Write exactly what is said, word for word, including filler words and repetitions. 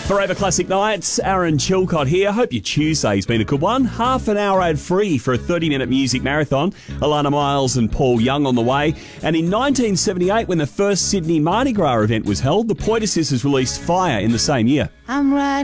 Forever Classic Nights, Aaron Chilcott here. Hope your Tuesday's been a good one. Half an hour ad-free for a thirty-minute music marathon. Alana Miles and Paul Young on the way. And in nineteen seventy-eight, when the first Sydney Mardi Gras event was held, the Pointer Sisters released Fire in the same year. I'm right.